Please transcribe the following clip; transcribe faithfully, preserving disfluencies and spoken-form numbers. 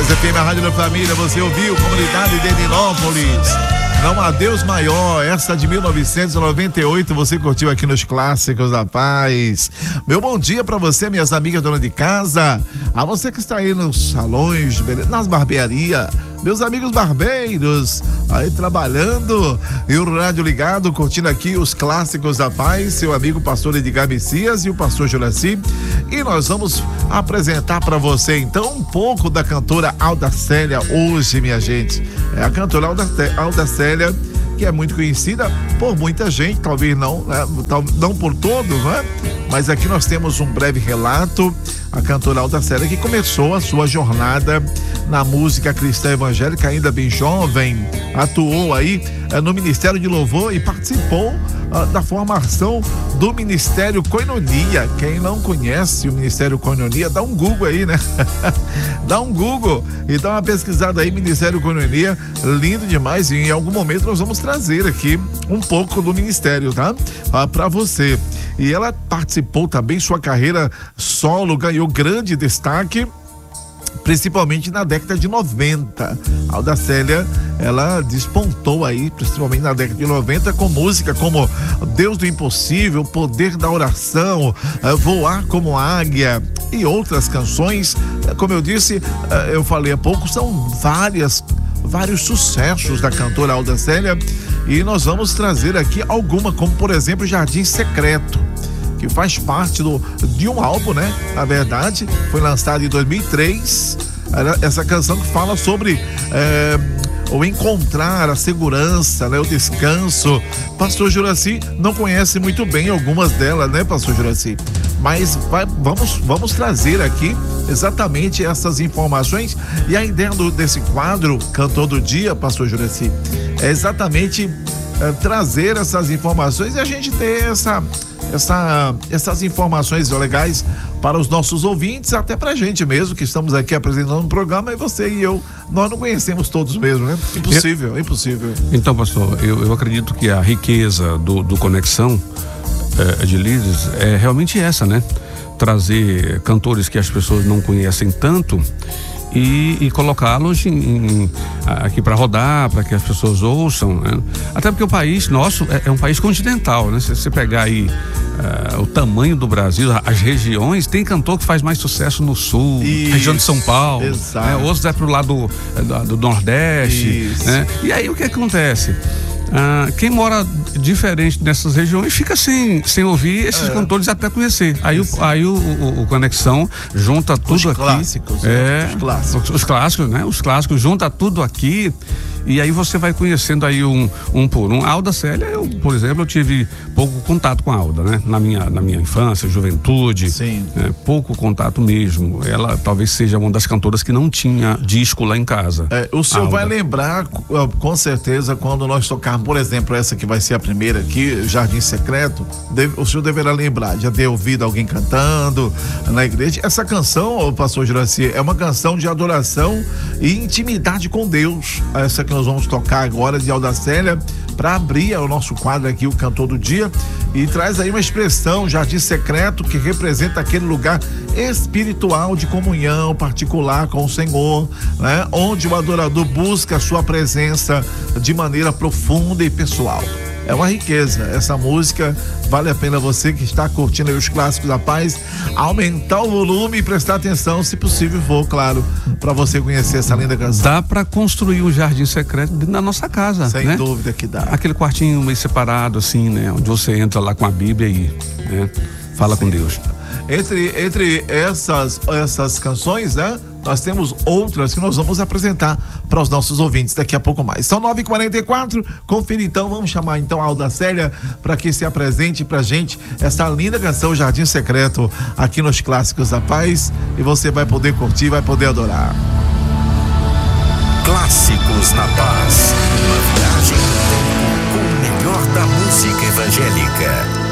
Paz F M, a Rádio da Família, você ouviu, comunidade de Edinópolis. Não há Deus maior, essa de mil novecentos e noventa e oito, você curtiu aqui nos Clássicos da Paz. Meu bom dia pra você, minhas amigas donas de casa, a você que está aí nos salões, nas barbearias, meus amigos barbeiros, aí trabalhando, e o rádio ligado, curtindo aqui os Clássicos da Paz, seu amigo pastor Edgar Messias e o pastor Juraci, e nós vamos apresentar para você então um pouco da cantora Alda Célia hoje, minha gente. É a cantora Alda, Alda Célia, que é muito conhecida por muita gente, talvez não, né? Não por todos, né? Mas aqui nós temos um breve relato. A cantora Alda Célia, que começou a sua jornada na música cristã evangélica ainda bem jovem, atuou aí eh, no Ministério de Louvor e participou ah, da formação do Ministério Koinonia. Quem não conhece o Ministério Koinonia, dá um Google aí, né? Dá um Google e dá uma pesquisada aí, Ministério Koinonia, lindo demais, e em algum momento nós vamos trazer aqui um pouco do Ministério, tá? Ah, pra você. E ela participou também, sua carreira solo ganhou grande destaque, principalmente na década de noventa. A Alda Célia, ela despontou aí, principalmente na década de noventa, com música como Deus do Impossível, Poder da Oração, Voar como Águia e outras canções. Como eu disse, eu falei há pouco, são várias, vários sucessos da cantora Alda Célia, e nós vamos trazer aqui alguma, como por exemplo Jardim Secreto, que faz parte do, de um álbum, né? Na verdade, foi lançado em dois mil e três. Essa canção que fala sobre é, o encontrar a segurança, né? O descanso. Pastor Juraci não conhece muito bem algumas delas, né, Pastor Juraci? Mas vai, vamos, vamos trazer aqui exatamente essas informações. E a ideia do, desse quadro, Cantor do Dia, Pastor Juraci, é exatamente é, trazer essas informações e a gente ter essa... Essa, essas informações legais para os nossos ouvintes, até para a gente mesmo, que estamos aqui apresentando um programa, e você e eu, nós não conhecemos todos mesmo, né? Impossível, é impossível. Então, pastor, eu, eu acredito que a riqueza do, do Conexão é, de líderes é realmente essa, né? Trazer cantores que as pessoas não conhecem tanto e, e colocá-los em, em, aqui para rodar, para que as pessoas ouçam, né? Até porque o país nosso é, é um país continental, né? Se você pegar aí uh, o tamanho do Brasil, as regiões, tem cantor que faz mais sucesso no sul, Isso, região de São Paulo, né? Outros é pro lado do, do Nordeste, né? E aí o que acontece? Ah, quem mora diferente nessas regiões fica sem, sem ouvir esses é. cantores até conhecer. Aí, o, aí o, o, o Conexão junta tudo os aqui. Clássicos, é, os clássicos. Os, os clássicos, né? Os clássicos, junta tudo aqui. E aí você vai conhecendo aí um, um por um. A Alda Célia, eu, por exemplo, eu tive pouco contato com a Alda, né? Na minha, na minha infância, juventude. Sim. É, pouco contato mesmo. Ela talvez seja uma das cantoras que não tinha disco lá em casa. É, o senhor Alda vai lembrar, com certeza, quando nós tocarmos, por exemplo, essa que vai ser a primeira aqui, Jardim Secreto, deve, o senhor deverá lembrar, já ter ouvido alguém cantando na igreja. Essa canção, pastor Juraci, é uma canção de adoração e intimidade com Deus. Essa que nós vamos tocar agora de Alda Célia, para abrir o nosso quadro aqui, o Cantor do Dia, e traz aí uma expressão, Jardim Secreto, que representa aquele lugar espiritual de comunhão particular com o Senhor, né? Onde o adorador busca a sua presença de maneira profunda e pessoal. É uma riqueza, essa música, vale a pena você que está curtindo aí os Clássicos da Paz, aumentar o volume e prestar atenção, se possível for, claro, para você conhecer essa linda canção. Dá para construir um jardim secreto na nossa casa, sem né? dúvida que dá. Aquele quartinho meio separado assim, né? Onde você entra lá com a Bíblia e, né? Fala Sim. com Deus. Entre, entre essas, essas canções, né? Nós temos outras que nós vamos apresentar para os nossos ouvintes daqui a pouco mais. São nove e quarenta e quatro, confira então, vamos chamar então a Alda Célia para que se apresente pra gente essa linda canção Jardim Secreto aqui nos Clássicos da Paz, e você vai poder curtir, vai poder adorar. Clássicos na Paz, uma viagem com o melhor da música evangélica.